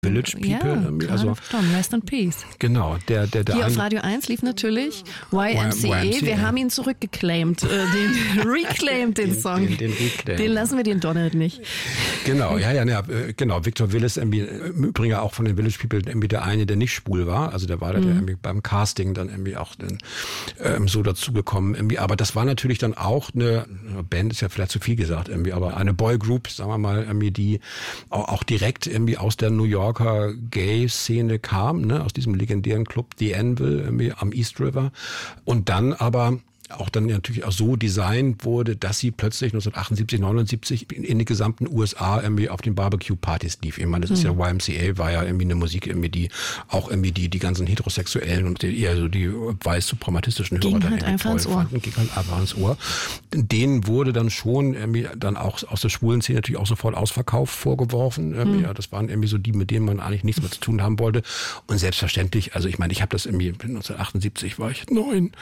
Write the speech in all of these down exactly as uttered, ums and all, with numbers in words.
Village People. Ja, irgendwie, also Rest in Peace. Genau. Der, der, der Hier ein, auf Radio eins lief natürlich Y M C A. Y M C A. Wir haben ihn zurückgeclaimed, äh, den reclaimed, den, den Song. Den, den, reclaimed. Den lassen wir den Donald nicht. Genau, ja, ja, ja, genau. Victor Willis, im Übrigen auch von den Village People, irgendwie der eine, der nicht schwul war. Also der war mhm. der irgendwie beim Casting dann irgendwie auch dann, ähm, so dazugekommen. Irgendwie. Aber das war natürlich dann auch eine, eine Band, ist ja vielleicht zu viel gesagt, irgendwie, aber eine Boygroup, sagen wir mal, irgendwie, die auch, auch direkt irgendwie aus der New Yorker Gay-Szene kam, ne, aus diesem legendären Club The Anvil irgendwie am East River. Und dann aber auch dann natürlich auch so designt wurde, dass sie plötzlich neunzehnhundertachtundsiebzig, neunundsiebzig in, in den gesamten U S A irgendwie auf den Barbecue-Partys lief. Ich meine, das ist ja Y M C A, war ja irgendwie eine Musik, irgendwie die auch irgendwie die die ganzen Heterosexuellen und die, eher so die weiß-suprematistischen Hörer dann halt einfach ins Ohr. fanden, ging halt einfach ins Ohr. Denen wurde dann schon irgendwie dann auch aus der schwulen Szene natürlich auch sofort Ausverkauf vorgeworfen. Irgendwie, mhm. ja, das waren irgendwie so die, mit denen man eigentlich nichts mehr zu tun haben wollte. Und selbstverständlich, also ich meine, ich habe das irgendwie neunzehnhundertachtundsiebzig war ich neun.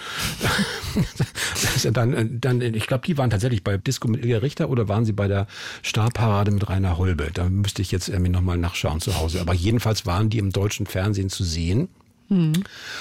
Das ist ja dann, dann, ich glaube, die waren tatsächlich bei Disco mit Ilja Richter oder waren sie bei der Starparade mit Rainer Holbe? Da müsste ich jetzt irgendwie nochmal nachschauen zu Hause. Aber jedenfalls waren die im deutschen Fernsehen zu sehen. Mhm.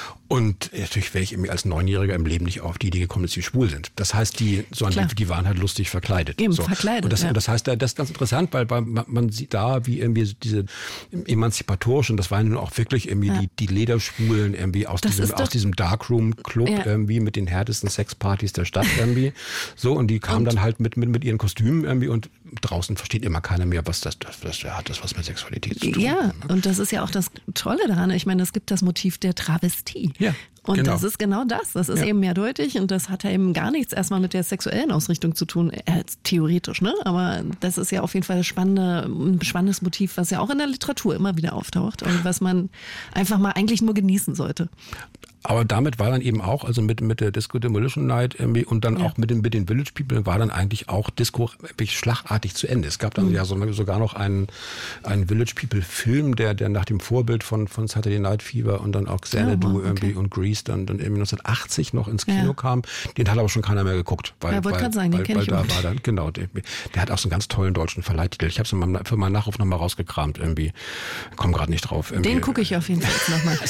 Und natürlich wäre ich irgendwie als Neunjähriger im Leben nicht auf die Idee gekommen, dass sie schwul sind. Das heißt, die, sondern die, die waren halt lustig verkleidet. Eben, so. verkleidet. Und das, ja. und das heißt, das ist ganz interessant, weil, weil man sieht da, wie irgendwie diese emanzipatorischen, das waren nun auch wirklich irgendwie ja. die, die Lederschwulen irgendwie aus das diesem, aus diesem Darkroom-Club ja. irgendwie mit den härtesten Sexpartys der Stadt irgendwie. So, und die kamen und dann halt mit, mit, mit ihren Kostümen irgendwie und draußen versteht immer keiner mehr, was das, das, das hat das was mit Sexualität zu tun. Ja, ne? Und das ist ja auch das Tolle daran. Ich meine, es gibt das Motiv der Travestie. Ja. Und genau. das ist genau das. Das ist ja. eben mehrdeutig und das hat ja eben gar nichts erstmal mit der sexuellen Ausrichtung zu tun, äh, theoretisch, ne? Aber das ist ja auf jeden Fall das spannende, ein spannendes Motiv, was ja auch in der Literatur immer wieder auftaucht und was man einfach mal eigentlich nur genießen sollte. Aber damit war dann eben auch, also mit, mit der Disco Demolition Night irgendwie und dann ja. auch mit den, mit den Village People war dann eigentlich auch Disco wirklich schlagartig zu Ende. Es gab dann mhm. ja so, sogar noch einen, einen Village People Film, der, der nach dem Vorbild von, von Saturday Night Fever und dann auch Xanadu oh, okay. irgendwie und Grease dann, dann irgendwie neunzehnhundertachtzig noch ins Kino ja. kam. Den hat aber schon keiner mehr geguckt. Weil, ja, wollte weil, gerade sagen, den weil, kenn weil ich da nicht. war dann, genau, der, der hat auch so einen ganz tollen deutschen Verleihtitel. Ich habe es für, für meinen Nachruf nochmal rausgekramt irgendwie. Komm gerade nicht drauf. Irgendwie. Den gucke ich auf jeden Fall jetzt nochmal.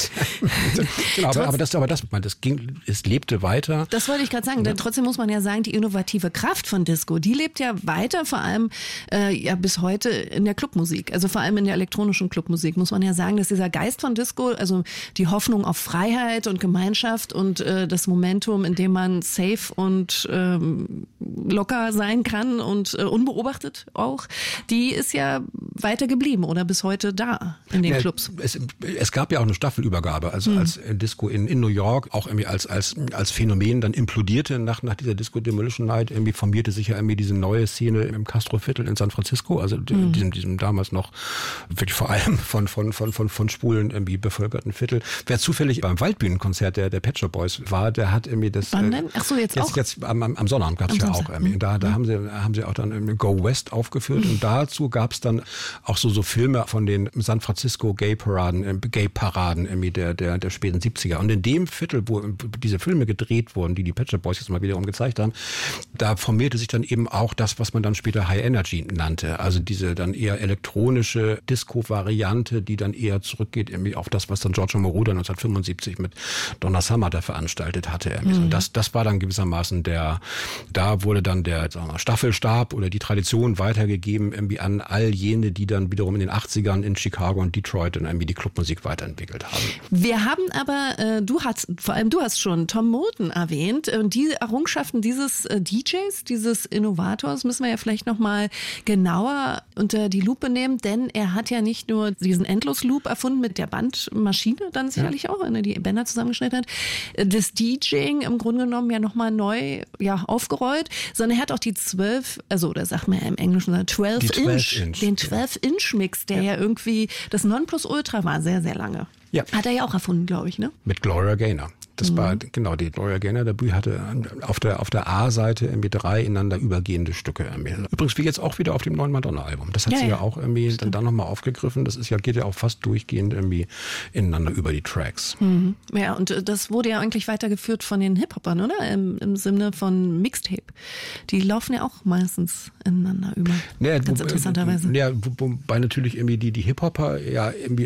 Genau, aber, aber das, aber das, das ging, es lebte weiter. Das wollte ich gerade sagen, denn trotzdem muss man ja sagen, die innovative Kraft von Disco, die lebt ja weiter, vor allem äh, ja bis heute in der Clubmusik, also vor allem in der elektronischen Clubmusik, muss man ja sagen, dass dieser Geist von Disco, also die Hoffnung auf Freiheit und Gemeinschaft und äh, das Momentum, in dem man safe und ähm, locker sein kann und äh, unbeobachtet auch, die ist ja weiter geblieben oder bis heute da in den ja, Clubs. Es, es gab ja auch eine Staffelübergabe, also hm. als Disco in, in New York auch irgendwie als, als, als Phänomen dann implodierte nach, nach dieser Disco Demolition Night, irgendwie formierte sich ja irgendwie diese neue Szene im Castro-Viertel in San Francisco, also mhm. diesem, diesem damals noch wirklich vor allem von, von, von, von, von Schwulen irgendwie bevölkerten Viertel. Wer zufällig beim Waldbühnenkonzert der, der Pet Shop Boys war, der hat irgendwie das... Wann denn? Ach so, jetzt, jetzt auch? Jetzt am, am Sonnabend gab es ja auch irgendwie. Und da, da haben sie, haben sie auch dann irgendwie Go West aufgeführt mhm. und dazu gab es dann auch so, so Filme von den San Francisco Gay-Paraden, Gay-Paraden irgendwie der, der, der späten siebziger. Und in dem Viertel, wo diese Filme gedreht wurden, die die Pet Shop Boys jetzt mal wiederum gezeigt haben, da formierte sich dann eben auch das, was man dann später High Energy nannte. Also diese dann eher elektronische Disco-Variante, die dann eher zurückgeht irgendwie auf das, was dann Giorgio Moroder neunzehnhundertfünfundsiebzig mit Donna Summer da veranstaltet hatte. Mhm. Und das, das war dann gewissermaßen der, da wurde dann der sagen wir mal, Staffelstab oder die Tradition weitergegeben irgendwie an all jene, die dann wiederum in den achtzigern in Chicago und Detroit dann irgendwie die Clubmusik weiterentwickelt haben. Wir haben aber, äh, du hast, vor allem du hast schon Tom Moulton erwähnt. Und die Errungenschaften dieses äh, D Js, dieses Innovators, müssen wir ja vielleicht nochmal genauer unter die Lupe nehmen, denn er hat ja nicht nur diesen Endlos-Loop erfunden mit der Bandmaschine, dann sicherlich ja. auch, wenn er die Bänder zusammengeschnitten hat, das DJing im Grunde genommen ja nochmal neu ja, aufgerollt, sondern er hat auch die zwölf, also oder sagt man ja im Englischen zwölf Inch, den zwölf Inch Mix, der ja. ja irgendwie das Nonplusultra war, sehr, sehr lange. Ja. Hat er ja auch erfunden, glaube ich, ne? Mit Gloria Gaynor. Das mhm. war, genau, die Gloria Gaynor Debüt hatte auf der, auf der A-Seite irgendwie drei ineinander übergehende Stücke. Irgendwie. Übrigens wie jetzt auch wieder auf dem neuen Madonna-Album. Das hat ja, sie ja, ja auch irgendwie dann, dann nochmal aufgegriffen. Das ist ja, geht ja auch fast durchgehend irgendwie ineinander über die Tracks. Mhm. Ja, und das wurde ja eigentlich weitergeführt von den Hip-Hopern, oder? Im, im Sinne von Mixtape. Die laufen ja auch meistens ineinander über. Ja, ganz wo, interessanterweise. Ja, wobei natürlich irgendwie die, die Hip-Hopper ja irgendwie